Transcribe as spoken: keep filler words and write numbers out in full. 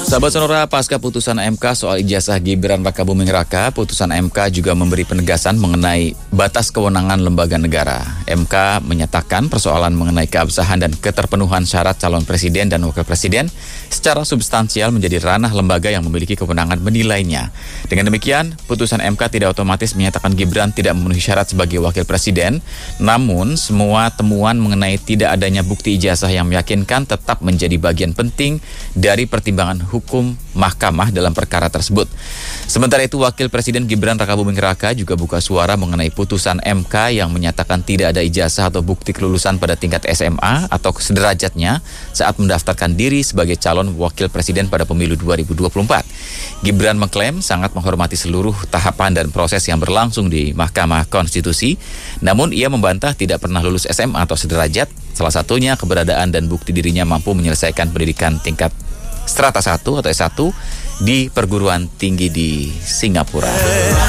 Sahabat Sonora, pasca putusan M K soal ijazah Gibran Rakabuming Raka, putusan M K juga memberi penegasan mengenai batas kewenangan lembaga negara. M K menyatakan persoalan mengenai keabsahan dan keterpenuhan syarat calon presiden dan wakil presiden secara substansial menjadi ranah lembaga yang memiliki kewenangan menilainya. Dengan demikian, putusan M K tidak otomatis menyatakan Gibran tidak memenuhi syarat sebagai wakil presiden, namun semua temuan mengenai tidak adanya bukti ijazah yang meyakinkan tetap menjadi bagian penting dari pertimbangan hukum hukum mahkamah dalam perkara tersebut. Sementara itu, Wakil Presiden Gibran Rakabuming Raka juga buka suara mengenai putusan M K yang menyatakan tidak ada ijazah atau bukti kelulusan pada tingkat S M A atau sederajatnya saat mendaftarkan diri sebagai calon Wakil Presiden pada pemilu dua ribu dua puluh empat. Gibran mengklaim sangat menghormati seluruh tahapan dan proses yang berlangsung di Mahkamah Konstitusi, namun ia membantah tidak pernah lulus S M A atau sederajat, salah satunya keberadaan dan bukti dirinya mampu menyelesaikan pendidikan tingkat Strata satu atau S satu di perguruan tinggi di Singapura.